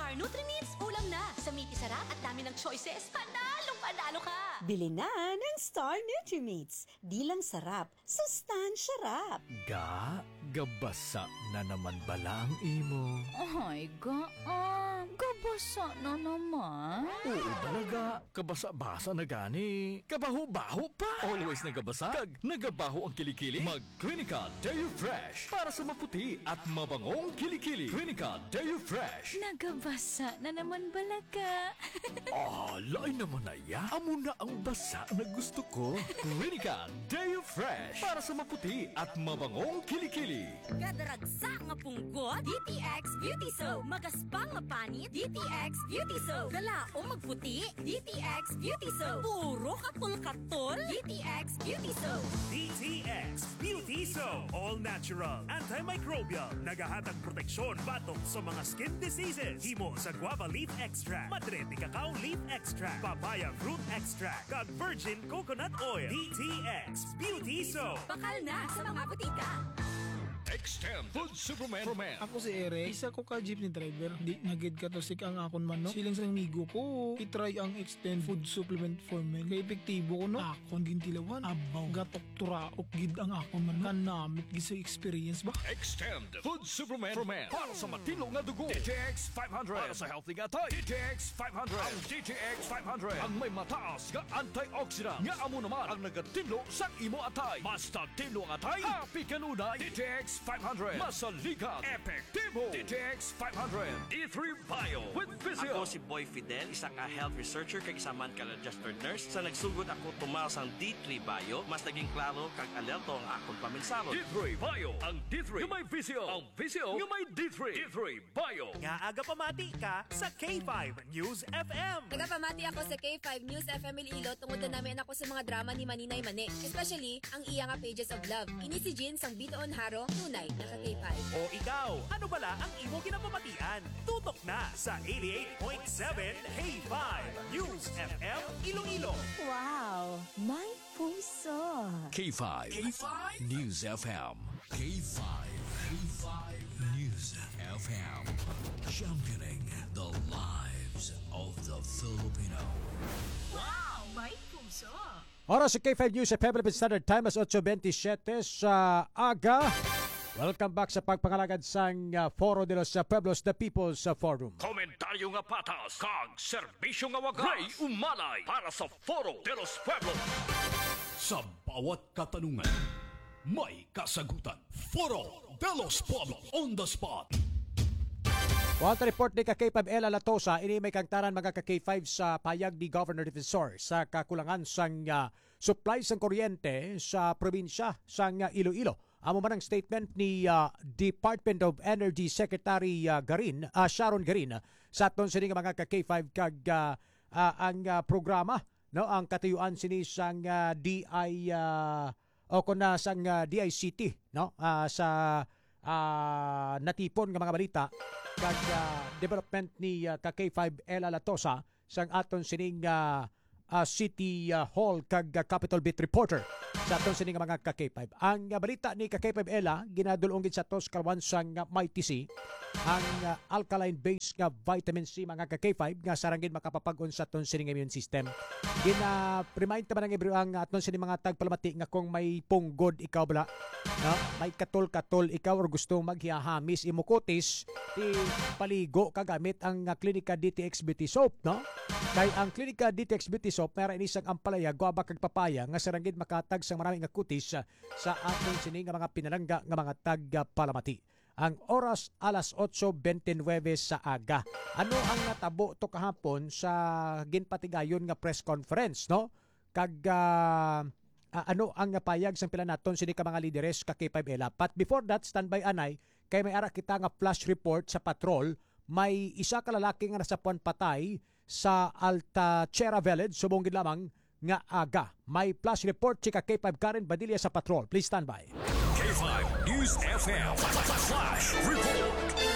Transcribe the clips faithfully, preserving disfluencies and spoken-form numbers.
Star Nutri-Meats, ulam na. Sa meaty sarap at dami ng choices, panalong panalo ka. Bili na ng Star Nutri-Meats. Di lang sarap, sustansya rap. Ga, gabasa na naman bala ang imo. Ay, gaan. Gabasa na naman. Oo talaga, kabasa-basa na gani. Kabaho-baho pa. Always nagabasa, kag nagabaho ang kilikili. Mag Clinica Dairy Fresh para sa maputi at mabangong kilikili. Clinica Dairy Fresh. Nagabasa na naman balaga. Ah, lain naman na ya. Amo na ang basa na gusto ko. Clinica Dairy Fresh para sa maputi at mabangong kilikili. Gadaragsa nga punggot, D T X Beauty Soap. Magaspang nga panit, D T X Beauty Soap. Dala o magputi, D T X Beauty Soap. Puro katol-katol, D T X Beauty Soap. D T X Beauty Soap. All natural, antimicrobial, nagahatag proteksyon batok sa mga skin diseases. Himo sa guava leaf extract, madre de cacao leaf extract, papaya fruit extract, kag virgin coconut oil. D T X Beauty Soap. Bakal na sa mga butika. Extend Food Superman for Men. Ako si Ere, isa ko ka jeepney driver. Di nagid ka to sik ang akon man no. Siling sa migo ko, itry ang Extend Food Supplement for Men. Kay epektibo ko no. Akon gintilawan, abaw, gatok turaok gid ang akon man. Kanamit gid sa experience ba? Extend Food Superman for Men. Para sa matino nga dugo. D T X five hundred. Para sa healthy nga tay. D T X five hundred. Ang D T X five hundred. Ang may mataas nga antioxidant. Nga amo naman ang nagatinlo sa imo atay. Basta tinlo ang atay. Happy kanunay. D T X five hundred. Masaligat. Epektibo. D T X five hundred. D three Bio with Physio. Ako si Boy Fidel, isa ka health researcher kag isa man ka registered nurse. Sa nagsugod ako tumaw sang D three Bio, mas naging klaro kag alerto ang akong paminsaro. D three Bio. Ang D three nga may Physio. Ang Physio nga may D three. D three Bio. Nga aga pamati ka sa K five News F M. Nagapamati ako sa K five News F M Iloilo tungod na namin ako sa mga drama ni Maninay Mane. Especially, ang iya nga Pages of Love. Ini si Jin sang Bitoon Haro, tunay na ka K five. O ikaw, ano bala ang imo kinapamatian? Tutok na sa eighty-eight point seven K five News F M Iloilo. Wow, may puso. K five. K five News F M. K five. K five News F M. Championing the lives of the Filipino. Wow, may puso. Oras sa K five News sa Philippine Standard Time as eight twenty-seven sa aga. Welcome back sa pagpangalagad sang uh, Foro de los uh, Pueblos, the People's uh, Forum. Komentaryo nga patas, kag serbisyo nga wagas. Ray Umalay para sa Foro de los Pueblos. Sa bawat katanungan, may kasagutan. Foro de los Pueblos on the spot. Water report ni ka K five Ella Latosa, ini may kangtaran mga ka K five sa payag ni Governor Defensor sa kakulangan sang uh, supply sang kuryente sa probinsya sang uh, Iloilo. Amo man ang statement ni uh, Department of Energy Secretary uh, Garin, uh, Sharon Garin uh, sa aton sini nga mga ka K five kag uh, uh, ang uh, programa no ang katuyuan sini sang uh, D I uh, o kuna sang uh, D I C T no uh, sa uh, natipon nga mga balita kag uh, development ni uh, ka K five Ella Latosa sang aton sining uh, uh, City uh, Hall kag uh, Capital Beat reporter sa aton sining mga ka K five. Ang uh, balita ni ka K five Ella ginadulong gid sa tos kalwan sang uh, May T C ang uh, alkaline base nga vitamin C mga ka K five nga sarangin makapapag-on sa aton sining immune system. Gina remind ta man ang ang aton sining mga tagpalamati nga kung may punggod ikaw bala no may katol-katol ikaw or gusto maghihahamis imo kutis ti paligo kagamit ang uh, Clinica D T X Beauty Soap no kay ang Clinica D T X Beauty Soap mayroon inisang ampalaya guaba kag papaya nga sarangin makatag sa maraming nga kutis uh, sa aton sining nga mga pinalangga nga mga tagpalamati. Ang oras alas eight twenty-nine sa aga. Ano ang natabo to kahapon sa ginpatigayon nga press conference no kag uh, uh, ano ang payag sang pila naton sini ka mga lideres ka K five Ella. But before that, standby anay kay may ara kita nga flash report sa patrol. May isa ka lalaki nga nasapuan patay sa Altachera Village subong gid lamang nga aga. May flash report si ka K five Karen Badilla sa patrol. Please stand by. K five News F M Flash Report.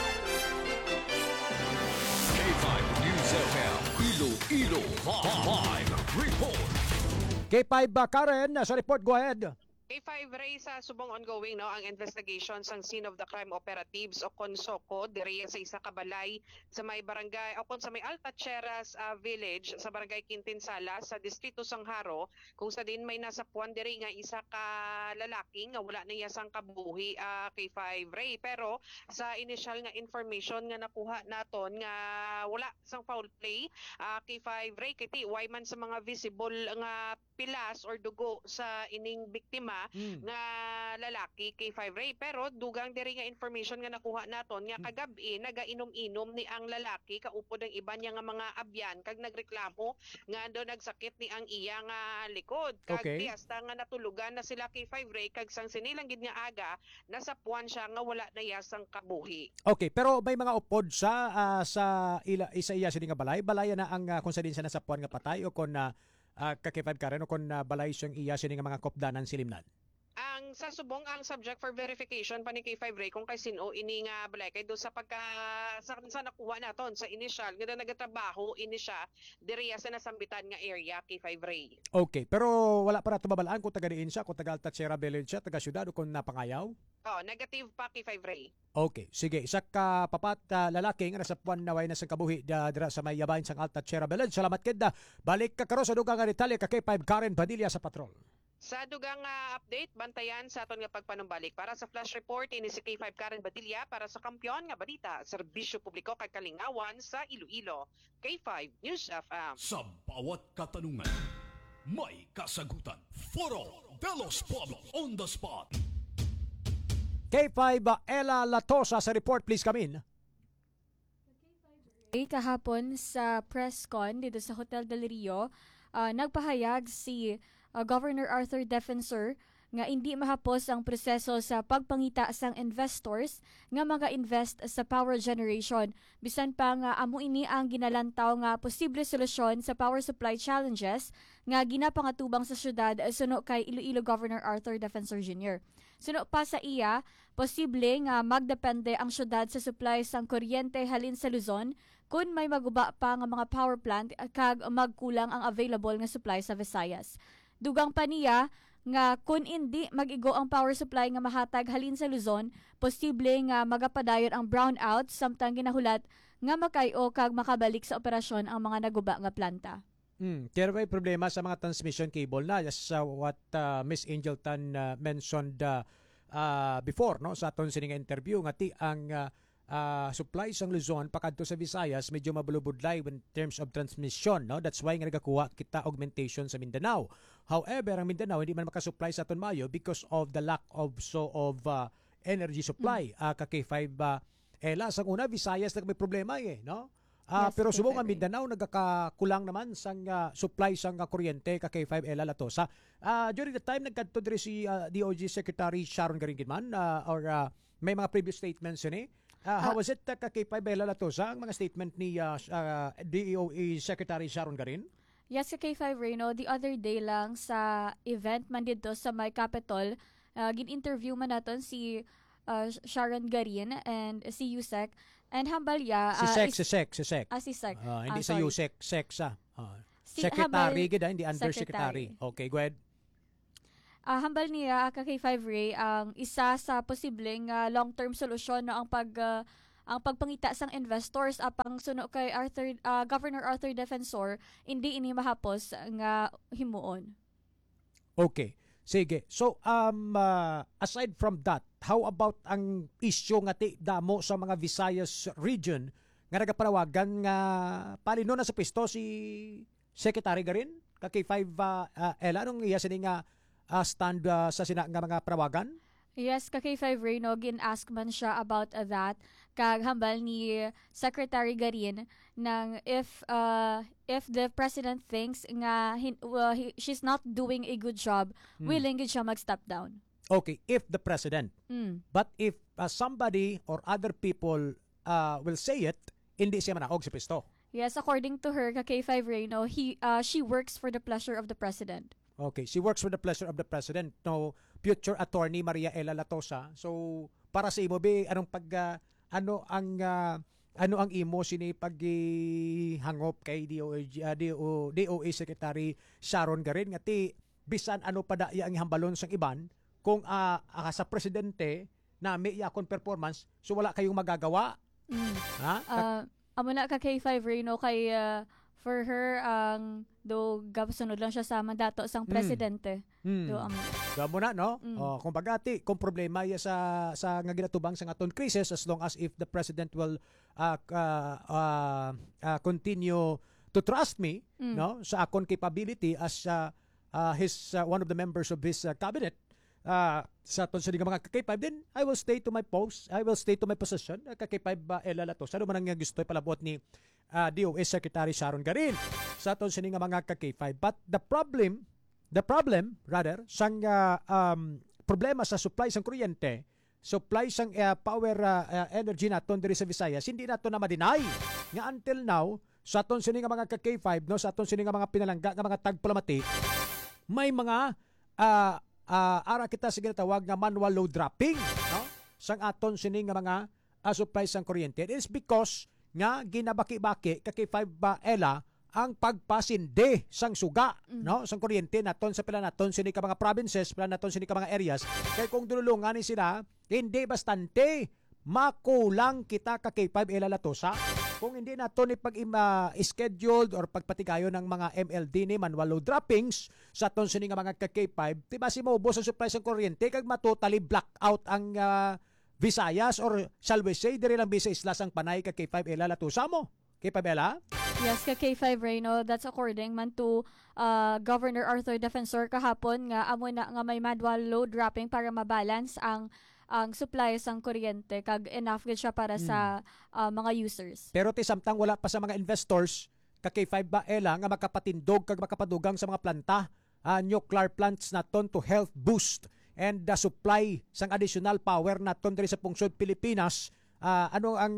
K five News F M Iloilo Live Report. K five Karen sa report, go ahead. K five Ray sa subong ongoing no ang investigation sang scene of the crime operatives o konsoko diri sa isa ka balay sa may barangay o sa may Altacheras uh, village sa barangay Quintinsala sa distrito Sangharo kung sa din may nasapuan diri nga isa ka lalaki nga wala na iya sang kabuhi uh, K five Ray pero sa initial nga information nga nakuha naton nga wala sang foul play uh, K five Ray kiti way man sa mga visible nga pilas or dugo sa ining biktima mm. nga lalaki K five Ray pero dugang diri nga information nga nakuha naton nga kagabi nagainom-inom ni ang lalaki kaupod ang iba niya nga mga abyan kag nagreklamo nga do nagsakit ni ang iya nga likod kag okay. hasta nga natulugan na sila K five Ray kag sang sinilang gid nga aga nasapuan siya nga wala na yasang kabuhi. Okay, pero may mga upod sa uh, sa ila, isa iya sini nga balay balay na ang uh, kung sa din sa nasapuan nga patay o kon na uh, Uh, kakipad ka rin o kung uh, balay siyang iya siya nga mga kopdanan silimnan? Ang sa subong ang subject for verification pa ni K five Ray kung kay sino ini nga balay kay do sa pagka sa, sa nakuha naton sa initial nga nagatrabaho ini siya diriya sa nasambitan nga area K five Ray. Okay, pero wala para tumabalaan kung taga diin siya, kung taga Altacheras village siya, taga syudad o kung napangayaw? Oh, negative pa K five Ray. Okay, sige. Isa ka papat uh, lalaki nga nasa puwan na way na sa kabuhi da, dira sa may yabahin sang Altacheras village. Salamat keda. Balik ka karo sa dugang nga detalye ka K five Karen Padilla sa patrol. Sa dugang uh, update, bantayan sa aton nga pagpanumbalik. Para sa flash report, ini si K five Karen Badilla para sa Kampiyon nga balita, serbisyo publiko kay Kalingawan sa Iloilo. K five News F M. Sa bawat katanungan, may kasagutan. Foro de los Pueblos on the spot. K five uh, Ella Latosa sa report, please come in. Kahapon sa press con dito sa Hotel Del Rio, uh, nagpahayag si Uh, Governor Arthur Defensor nga hindi mahapos ang proseso sa pagpangita sang investors nga mga-invest sa power generation. Bisan pa nga amo ini ang ginalantaw nga posible solusyon sa power supply challenges nga ginapangatubang sa syudad suno kay Iloilo Governor Arthur Defensor Junior Suno pa sa iya, posible nga magdepende ang syudad sa supply sang kuryente halin sa Luzon kung may maguba pa nga mga power plant kag magkulang ang available nga supply sa Visayas. Dugang pa niya nga kung hindi mag-igo ang power supply nga mahatag halin sa Luzon, posible nga magapadayon ang brownout samtang ginahulat nga makayo kag makabalik sa operasyon ang mga naguba nga planta. Hmm, kaya may problema sa mga transmission cable na as uh, what uh, Miss Angel Tan uh, mentioned uh, uh, before no sa aton sining interview nga ti ang uh, Uh, supply sang Luzon pakadto sa Visayas medyo mabulubudlay in terms of transmission, no? That's why nga nagakuha kita augmentation sa Mindanao. However, ang Mindanao hindi man makasupply sa aton mayo because of the lack of so of uh, energy supply. Mm. Uh, ka K five uh, Ela sang una Visayas nag may problema eh, no? Uh, yes, pero subong ang Mindanao nagakakulang naman sang uh, supply sang uh, kuryente ka K five Ela Latosa. Uh, during the time nagkadto diri si uh, D O G Secretary Sharon Garinginman uh, or uh, may mga previous statements yun eh. Uh, how was it uh, kay K five Ella Latosa ang mga statement ni uh, uh, D O E Secretary Sharon Garin? Yes, K five Reno, the other day lang sa event man dito sa may Capitol, uh, gin-interview man naton si uh, Sharon Garin and si Yusek and hambalya si uh, Sec, is, si Sec, si Sec. Ah, si Sec. Uh, hindi ah, sa Yusek, Sec sa. Uh, si secretary gid, hindi undersecretary. Okay, go ahead. Uh, hambal niya ka K five Ray ang isa sa posibleng uh, long-term solusyon no ang pag uh, ang pagpangita sang investors apang suno kay Arthur uh, Governor Arthur Defensor hindi ini mahapos nga himuon. Okay. Sige. So um uh, aside from that, how about ang issue nga ti damo sa mga Visayas region nga nagapanawagan nga palino na sa pisto si Secretary Garin ka K five uh, uh, Ella nung iya sini nga Uh, stand uh, sa sina nga mga panawagan? Yes, ka K five Reno, gin-ask man siya about uh, that. Kag hambal ni Secretary Garin nang if uh, if the president thinks nga hin, uh, he, she's not doing a good job, hmm. willing gid siya mag-step down. Okay, if the president. Hmm. But if uh, somebody or other people uh, will say it, hindi siya manaog sa pisto. Yes, according to her, ka K five Reno, he uh, she works for the pleasure of the president. Okay, she works for the pleasure of the president. No, future attorney Maria Ella Latosa. So para sa imo be anong pag uh, ano ang uh, ano ang imo sini paghangop kay D O A uh, D O D O A Secretary Sharon Garin nga ti bisan ano pada ang hambalon sang iban kung uh, uh, sa presidente na may yakon performance, so wala kayong magagawa. Mm. Ha? Uh, amo na ka K five Reno kay uh, for her ang do gasunod lang siya sa mandato sang presidente. Mm. Do amo. Gamo na no. Mm. Oh, kung bagati kung problema ya sa sa nga ginatubang sa aton crisis, as long as if the president will uh, uh, uh, uh, continue to trust me, Mm. no, sa akon capability as uh, uh, his uh, one of the members of his uh, cabinet, uh, sa aton sa mga K five, then I will stay to my post, I will stay to my position. K five ba uh, elala to. Sa man nga gusto palabot ni uh, D O S Secretary Sharon Garin sa aton sa mga K five. But the problem, the problem rather sang uh, um, problema sa supply sang kuryente, supply sang uh, power uh, uh, energy naton diri sa Visayas, hindi nato na ma-deny nga until now sa aton sini nga mga K five, no, sa aton sini nga mga pinalangga nga mga tagpalamati, may mga uh, uh, ara kita sige tawag nga manual load dropping, no, sang aton sini nga mga uh, supply sang kuryente. It is because nga ginabaki-baki ka K five ba ela ang pagpasinde sang suga, mm. no, sang kuryente naton sa pila naton sini ka mga provinces, pila naton sini ka mga areas. Kay kung dululungan ni sila, hindi bastante makulang kita ka K five ela latosa. Kung hindi nato ni pag uh, scheduled or pagpatigayo ng mga M L D ni manual load droppings sa aton sini nga mga K five, tiba si maubos ang supply sang kuryente kag matotally black out ang uh, Visayas or shall we say diri lang bisa isla sang panay ka K five ela latusa mo. K five ela? Yes, ka K five Reno, that's according man to uh, Governor Arthur Defensor kahapon nga amo na nga may manual load dropping para mabalance ang ang supply sang kuryente kag enough gid siya para hmm. sa uh, mga users. Pero ti samtang wala pa sa mga investors ka K five ba ela nga makapatindog kag makapadugang sa mga planta, uh, nuclear plants naton to health boost and the supply sang additional power naton diri sa pungsod Pilipinas. Uh, ano ang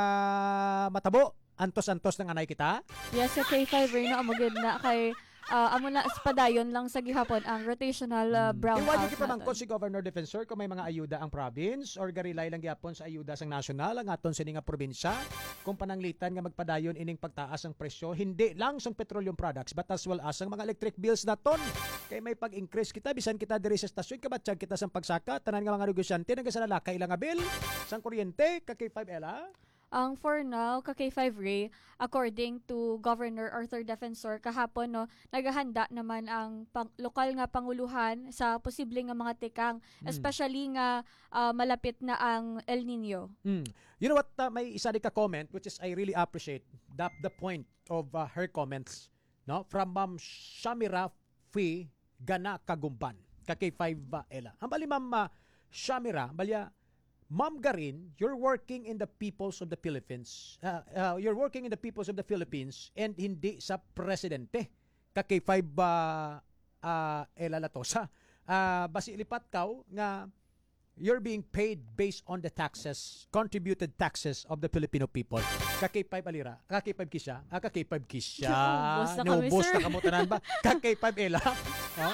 uh, matabo? Antos-antos ng anay kita? Yes, sa K five Reno amo gid na kay uh, amo na padayon lang sa gihapon ang rotational uh, brownout. Iwagi kita mangkon si Governor Defensor kung may mga ayuda ang province or garilay lang gyapon sa ayuda sang national ang aton sini nga probinsya kung pananglitan nga magpadayon ining pagtaas ang presyo hindi lang sang petroleum products but as well as ang mga electric bills naton. Kay may pag-increase kita bisan kita diri sa stasyon kabatsyag kita sang pagsaka tanan nga mga negosyante nagasanalakay ilang nga bill sang kuryente ka K five ela. Ang for now, ka K five Ray, according to Governor Arthur Defensor, kahapon no, naghahanda naman ang pang, lokal nga panguluhan sa posibleng nga mga tikang, mm. especially nga uh, malapit na ang El Nino. Mm. You know what, uh, may isa di ka comment which is I really appreciate the, the point of uh, her comments, no, from Ma'am Shamira Fi Gana Kagumban, ka K five uh, ela. Ang bali Ma'am uh, Shamira, balya Ma'am Garin, you're working in the peoples of the Philippines. Uh, uh, you're working in the peoples of the Philippines and hindi sa presidente. Ka K five ba uh, uh, elalatosa. Uh, basi lipat kaw nga you're being paid based on the taxes, contributed taxes of the Filipino people. Ka K five alira. Ka K five kisya. Ah, ka K five kisya. Naubos na kami, Naubos sir. na kamutanan ba? Ka K five ela. Oh?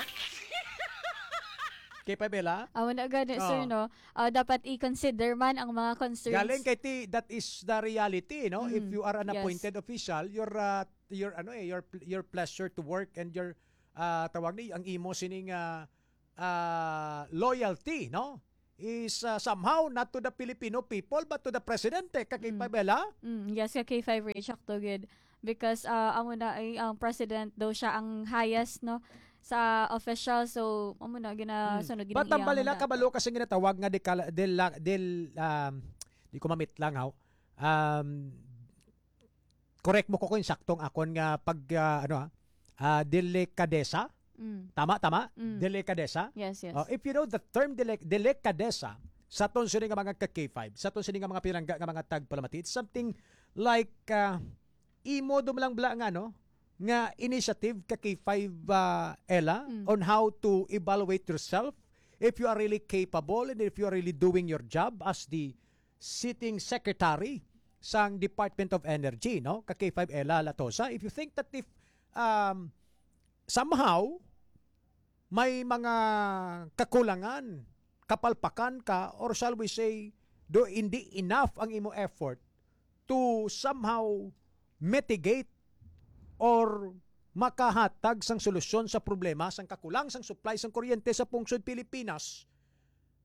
K five ela? Amo na gani, Oh. sir, no? Uh, dapat i-consider man ang mga concerns. Galing kay ti, that is the reality, no? Mm, If you are an yes. appointed official, your uh, your ano eh, your your pleasure to work and your uh, tawag ni ang imo sining uh, uh, loyalty, no? Is uh, somehow not to the Filipino people but to the presidente. Ka K five ela? Mm, yes, ka K five Ray, to good. Because uh, amo na ay ang president daw siya ang highest, no? Sa official, so amo na ginasunod hmm. Batang balila kabalo kasi ginatawag nga del del, del um, di ko mamit lang haw. Um, correct mo ko kung saktong akon nga pag uh, ano ha, uh, delikadesa. Mm. Tama tama? Mm. Delikadesa. Yes, yes. Uh, if you know the term dele, delikadesa sa ton sini nga mga ka K five, sa ton sini nga mga pinangga nga mga tagpalamati, it's something like uh, imo dumalang bla nga no nga initiative ka K five uh, ela Mm. on how to evaluate yourself if you are really capable and if you are really doing your job as the sitting secretary sang Department of Energy, no? Ka K five ela latosa. If you think that if um, somehow may mga kakulangan, kapalpakan ka, or shall we say do hindi enough ang imo effort to somehow mitigate or makahatag sang solusyon sa problema sang kakulang sang supply sang kuryente sa pungsod Pilipinas,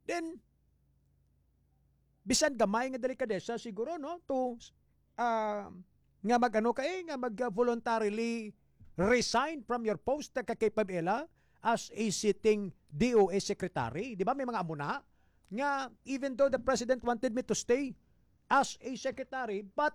then bisan gamay nga delikadesa siguro no to uh, nga magano kay nga mag voluntarily resign from your post ka kay Pabela as a sitting D O A secretary. Di ba may mga amuna nga even though the president wanted me to stay as a secretary, but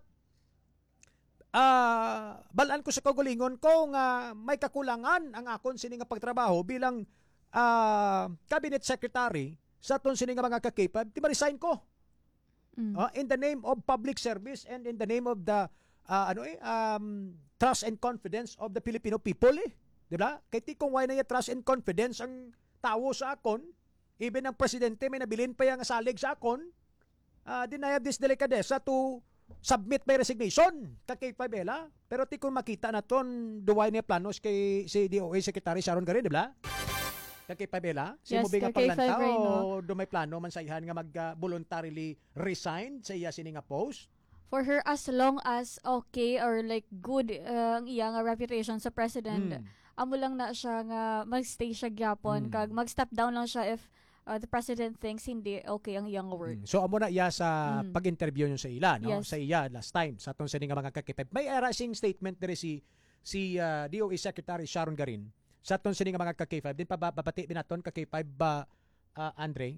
uh, balaan ko sa kaugalingon ko nga may kakulangan ang akon sini nga pagtrabaho bilang uh, cabinet secretary sa ton sini nga mga ka-K-pop, di ma-resign ko. Mm. Uh, in the name of public service and in the name of the uh, ano eh um, trust and confidence of the Filipino people eh. Di ba? Kay ti kung why na ya trust and confidence ang tao sa akon, even ang presidente may nabilin pa yang salig sa akon, uh, din I have this delicadeza to submit my resignation kay Pabela. Pero ti kung makita naton duway niya planos kay si D O A Secretary Sharon Garin, di ba? Kay Pabela, si yes, mo biga kay paglanta February, o do may plano man sa ihan nga mag uh, voluntarily resign sa iya sini nga post? For her, as long as okay or like good uh, ang iya nga reputation sa president, Mm. amo lang na siya nga magstay siya gyapon Mm. kag mag-step down lang siya if uh, the president thinks hindi okay ang iyang work. Mm. So amo na iya sa Mm. pag-interview niyo sa ila, no? Yes. Sa iya last time sa atong sini nga mga kakipep. May erasing statement diri si si uh, D O A Secretary Sharon Garin sa atong sini nga mga ka-K five. Din pa ba babati binaton ka K five ba uh, Andre?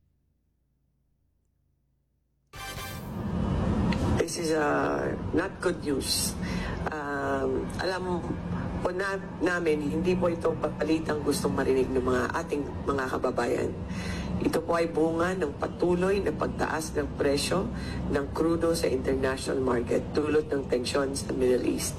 This is uh, not good news. Um, alam po na, namin, hindi po ito papalitang gustong marinig ng mga ating mga kababayan. Ito po ay bunga ng patuloy na pagtaas ng presyo ng krudo sa international market dulot ng tensyon sa Middle East.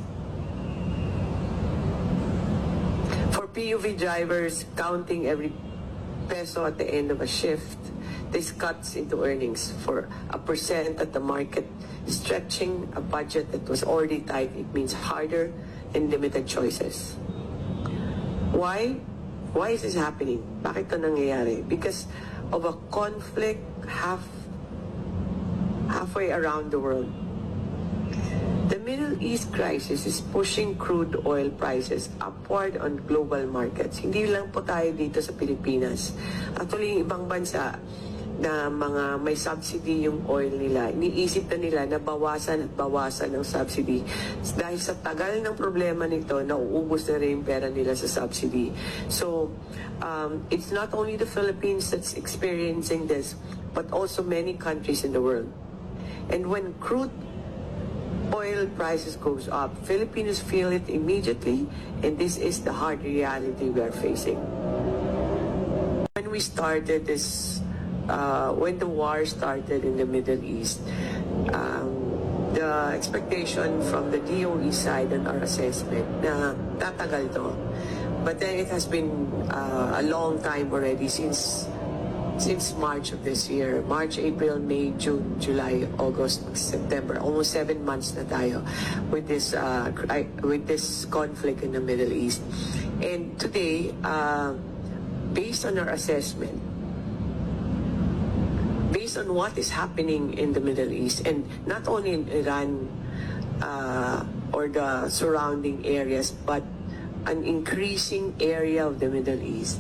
For P U V drivers, counting every peso at the end of a shift, this cuts into earnings for a percent at the market, stretching a budget that was already tight. It means harder and limited choices. Why? Why is this happening? Bakit ito nangyayari? Because of a conflict half halfway around the world. The Middle East crisis is pushing crude oil prices upward on global markets. Hindi lang po tayo dito sa Pilipinas. Actually, yung ibang bansa na mga may subsidy yung oil nila, iniisip na nila na bawasan at bawasan ng subsidy. Dahil sa tagal ng problema nito, nauubos na rin yung pera nila sa subsidy. So, um, it's not only the Philippines that's experiencing this, but also many countries in the world. And when crude oil prices goes up, Filipinos feel it immediately, and this is the hard reality we are facing. When we started this Uh, when the war started in the Middle East, um, the expectation from the D O E side and our assessment na tatagal to. But then it has been uh, a long time already since since March of this year. March, April, May, June, July, August, September. Almost seven months na tayo with this uh, with this conflict in the Middle East. And today, uh, based on our assessment, based on what is happening in the Middle East, and not only in Iran uh, or the surrounding areas, but an increasing area of the Middle East,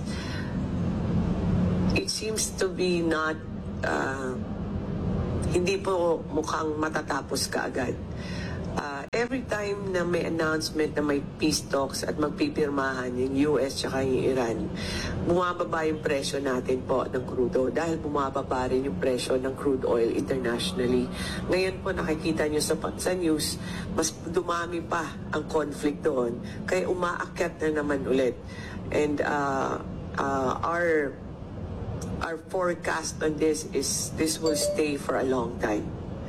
it seems to be not, uh, hindi po mukhang matatapos kaagad. Uh, every time na may announcement na may peace talks at magpipirmahan yung U S tsaka yung Iran, bumababa yung presyo natin po ng crudo dahil bumababa rin yung presyo ng crude oil internationally. Ngayon po nakikita nyo sa, sa news, mas dumami pa ang conflict doon, kaya umaakyat na naman ulit. And uh, uh, our, our forecast on this is this will stay for a long time.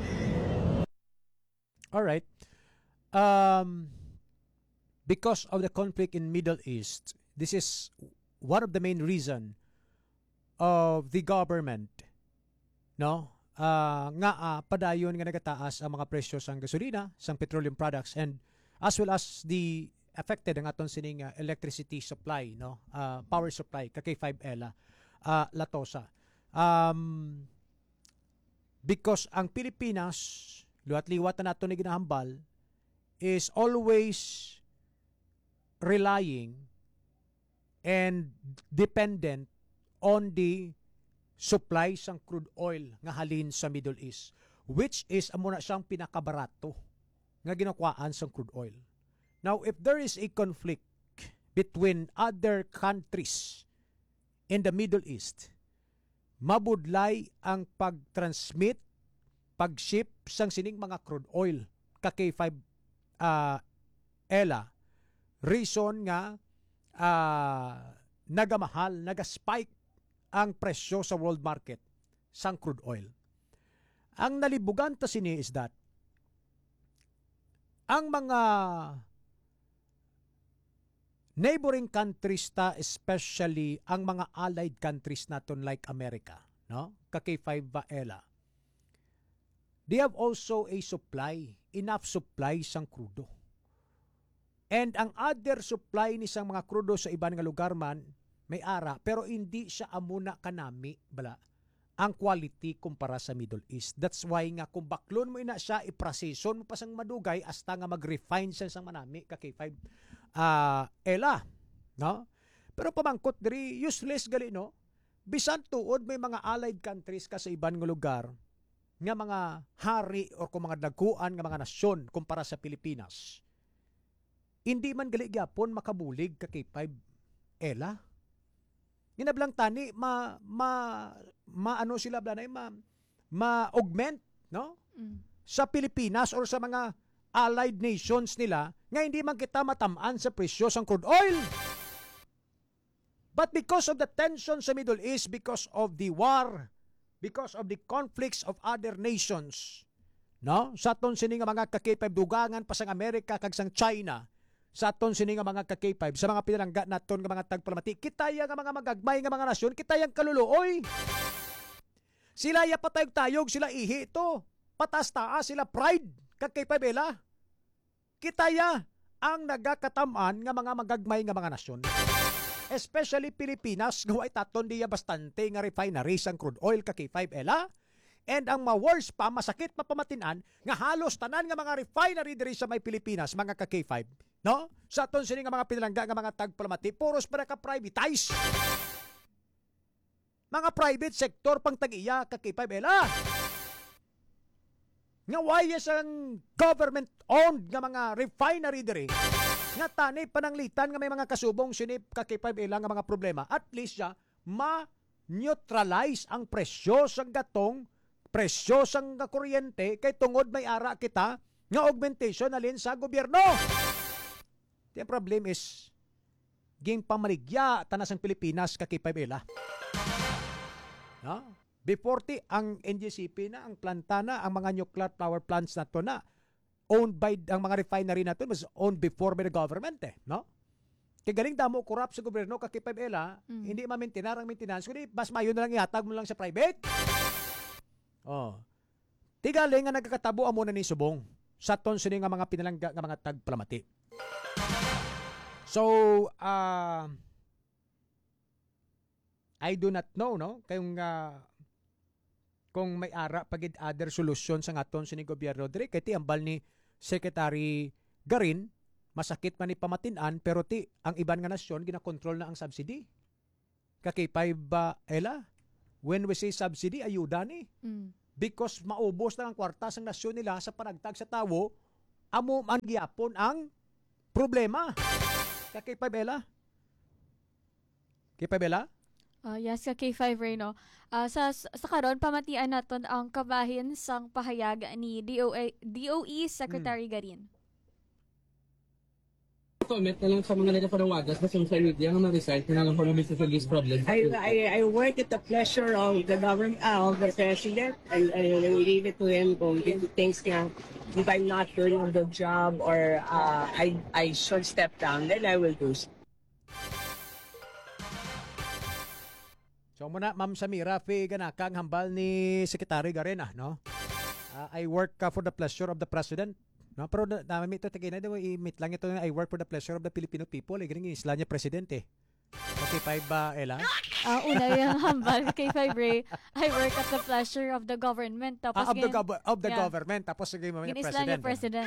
All right. Um, because of the conflict in Middle East, this is one of the main reason of the government, no? Uh, nga uh, padayon nga nagataas ang mga presyo sang gasolina, sang petroleum products, and as well as the affected ang aton sining uh, electricity supply, no? Uh, power supply ka K five L uh, Latosa. Um, because ang Pilipinas luwat-liwat na nato ni ginahambal is always relying and dependent on the supply sang crude oil nga halin sa Middle East, which is amo na siyang pinakabarato nga ginakuhaan sang crude oil. Now, if there is a conflict between other countries in the Middle East, mabudlay ang pag-transmit, pag-ship sang sining mga crude oil ka K five uh, Ela. Reason nga uh, nagamahal, nagaspike ang presyo sa world market sang crude oil. Ang nalibugan ta sini is that ang mga neighboring countries ta, especially ang mga allied countries naton like America, no? Ka K five Ela. They have also a supply, enough supply sang krudo. And ang other supply ni sang mga krudo sa iban nga lugar man may ara, pero hindi siya amuna kanami bala ang quality kumpara sa Middle East. That's why nga kung baklon mo ina siya, iprosesyon mo pa sang madugay hasta nga mag-refine siya sang manami ka K five uh, Ela, no? Pero pamangkot diri useless gali, no? Bisan tuod may mga allied countries ka sa iban nga lugar nga mga hari o kung mga daguan nga mga nasyon kumpara sa Pilipinas. Hindi man gali gyapon makabulig ka K five Ela. Ginablang tani ma ma maano sila blanay ma ma-augment, no? Mm. Sa Pilipinas or sa mga allied nations nila nga hindi man kita matamaan sa presyo sang crude oil. But because of the tension sa Middle East, because of the war, because of the conflicts of other nations, no? Sa aton sini nga mga ka K five dugangan pa sang Amerika kag sang China, sa aton sini nga mga ka K five sa mga pinalangga naton nga mga tagplamati, kitaya nga mga magagmay nga mga nasyon, kitayang kaluluoy. Sila ya patayog-tayog, sila ihi to. Patas-taas sila pride ka K five Ela. Kitaya ang nagakataman nga mga magagmay nga mga nasyon. Especially Pilipinas, nga taton diya bastante nga refineries ang crude oil ka K five Ela. And ang ma-worst pa, masakit pa pamatinan, nga halos tanan nga mga refinery diri sa may Pilipinas, mga ka K five, no? Sa aton sini nga mga pinalangga nga mga tagpalamati, puros para ka privatize. Mga private sector pang tag-iya ka K five Ela. Nga wayas ang government-owned nga mga refinery diri, nga tani pananglitan nga may mga kasubong sinip ka K five Ela nga mga problema, at least siya ma-neutralize ang presyo sang gatong, presyo sang kuryente, kay tungod may ara kita nga augmentation alin sa gobyerno. The problem is ging pamaligya tanas ang Pilipinas ka K five Ela. No? Before ti ang N G C P na, ang planta na, ang mga nuclear power plants na to na owned by, ang mga refinery na to was owned before by the government, eh, no? Kaya galing damo corrupt sa gobyerno ka K five Ela, mm. hindi ma-maintain ang maintenance, kundi bas mayon na lang ihatag mo lang sa private. Oh. Tigaling nga nagkakatabo amo na ni subong sa ton sini nga mga pinalangga nga mga tagpalamati. So, uh, I do not know, no? Kayong uh, kung may ara pagid other solution sa aton sini gobyerno dire, kay ti ambal ni Secretary Garin, masakit man ni pamatinan, pero ti ang iban nga nasyon ginakontrol na ang subsidy. Ka K five uh, Ela, when we say subsidy, ayuda ni. Mm. Because maubos na ang kwarta sang nasyon nila sa panagtag sa tawo, amo man gyapon ang problema. Ka K five Ela? K five Ela? Uh, yes, ka K five Reno. Uh, sa sa karon pamatian naton ang kabahin sang pahayag ni D O A, D O E Secretary hmm. Garin. Comment na lang sa mga nagpapanawagas na social media nga ma-recite na lang for Mister Feliz problem. I, I I work at the pleasure of the government, uh, of the president, and I leave it to him kung he thinks nga if I'm not doing the job or uh, I I should step down, then I will do so. So muna, Ma'am Samira, Fe, ganakang hambal ni Secretary Garena, no? Uh, I work uh, for the pleasure of the President. No, pero na, na ito tagay na daw i-meet lang ito na I work for the pleasure of the Filipino people. Eh, ganyan isla niya presidente. K five ba, Ela? Ah, uh, una yung hambal K five Ray. I work at the pleasure of the government. Tapos ah, of, gin, the gov- of the yeah. government. Tapos sige mo yung president. Ginisla niya president.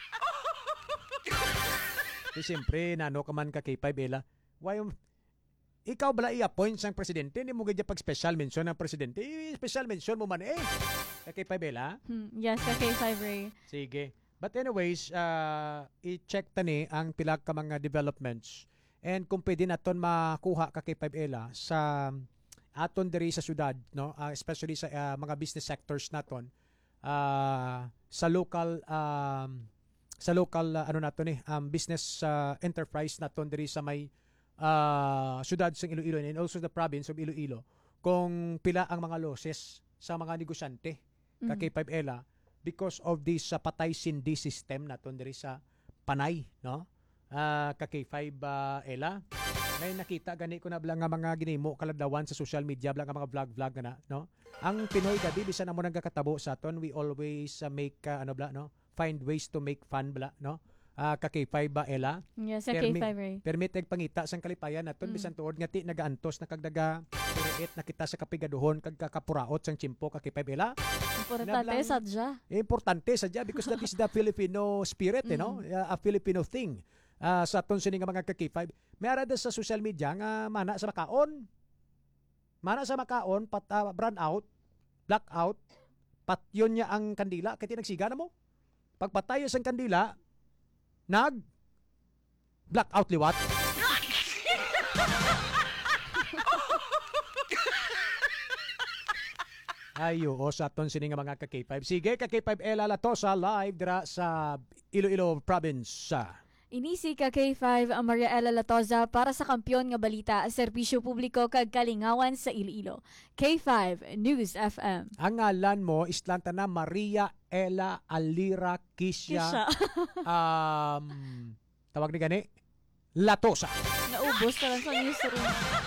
Hmm. Siyempre, nano ka man ka K five, Ela. Why yung ikaw bala i-appoint sang presidente, hindi mo ganyan pag special mention ng presidente. Eh, special mention mo man eh. Ka K five L, ha? Hmm, yes, ka K five Ray. Sige. But anyways, uh, i-check tani ang pila ka mga developments. And kung pwede naton makuha ka K five L sa aton diri sa syudad, no? Uh, especially sa uh, mga business sectors naton, uh, sa local um, sa local uh, ano naton eh, um, business uh, enterprise naton diri sa may uh, syudad sa Iloilo and also the province of Iloilo, kung pila ang mga losses sa mga negosyante ka K five L because of this uh, patay sindi system naton diri sa Panay, no? Uh, ka K five L. May nakita gani ko na blang nga mga ginimo kaladawan sa social media, blang nga mga vlog-vlog na, no? Ang Pinoy gabi bisan na mo nang kakatabo sa aton, we always uh, make uh, ano bla, no? Find ways to make fun bla, no? Uh, ka K five L. Yes, sa K five Ray. Permit eg pangita sang kalipayan naton mm. bisan tuod nga ti nagaantos na kagdaga puriit na kita sa kapigaduhon kag kakapuraot sang chimpo ka K five L. Importante sadya. Importante sadya because that is the Filipino spirit, mm. eh, no? Uh, a Filipino thing. Uh, sa aton sini nga mga ka K five. May arada sa social media nga mana sa makaon. Mana sa makaon pat uh, brand out, black out, patyon niya ang kandila kay tinagsiga na mo. Pagpatay sang kandila, nag black out liwat. Ayo, o sa aton sini nga mga ka K five. Sige, ka K five L Latosa live dira sa Iloilo province. Inisi ka K five ang Maria Ella Latoza para sa kampyon nga balita, serbisyo publiko kag kalingawan sa Iloilo. K five News F M. Ang ngalan mo islanta na Maria Ella Alira Kisya. um, tawag ni gani Latosa. Naubos ka lang sa newsroom.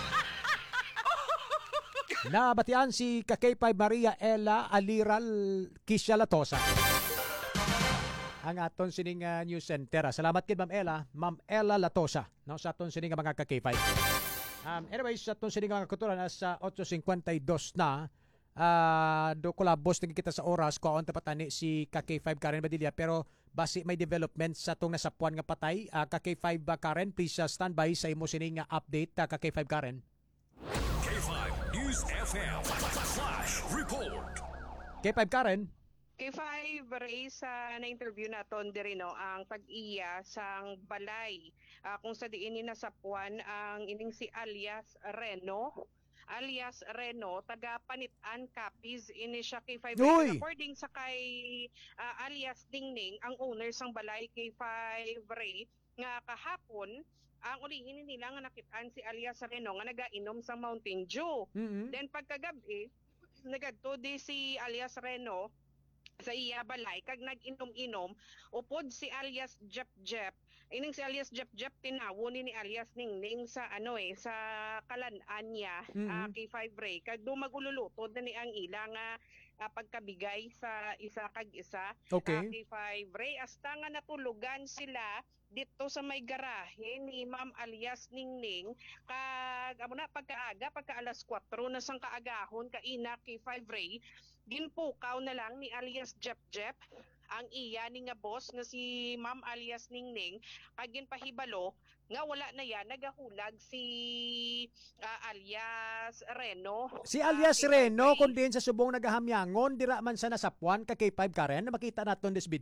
Nabatian si ka K five Maria Ella Alira Kisya Latosa. Ang aton sining uh, news center. Salamat kay Ma'am Ella, Ma'am Ella Latosa, no, sa aton sining mga ka K five. Um, anyways, sa aton sining mga kuturan sa eight fifty-two na uh, do kolabos naging kita sa oras ko on tapatani si ka K five Karen Badilla, pero basi may development sa tong nasapuan nga patay. Uh, ka K five uh, Karen, please uh, stand by sa imo sining uh, update uh, ka K five Karen. K five News F M Flash Report. K five Karen. K five Ray sa na-interview naton diri no ang pag-iya sang balay uh, kung sa diin ni nasapuan ang ining si alias Reno alias Reno taga Panitan Capiz ini siya K five Ray. According sa kay uh, alias Dingning ang owner sang balay K five Ray nga kahapon ang ulihin nila nga nakitaan si alias Reno nga nagainom sa Mountain Dew. Mm-hmm. Then pagkagabi nagadto di si alias Reno sa iya balay kag nag-inom-inom upod si alias Jep Jep. Ining si alias Jep Jep tinawo ni ni alias Ningning sa ano eh sa kalan-an niya, mm-hmm. uh, K five Ray kag dumagululutod na ni ang ila nga uh, pagkabigay sa isa kag isa. Okay. Uh, K five Ray hasta nga natulugan sila dito sa may garahe ni Ma'am alias Ningning kag amo na pagkaaga pagka alas kwatro na sang kaagahon kaina K five Ray ginpukaw na lang ni alias Jep Jep ang iya ni nga boss nga si Ma'am alias Ningning kag ginpahibalo nga wala na yan nagahulag si uh, alias Reno. Si alias uh, Reno kun din sa subong nagahamyangon dira man sa nasapuan ka K five Karen na makita naton this video.